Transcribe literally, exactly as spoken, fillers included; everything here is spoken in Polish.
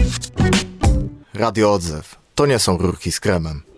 Radio Odzew. To nie są rurki z kremem.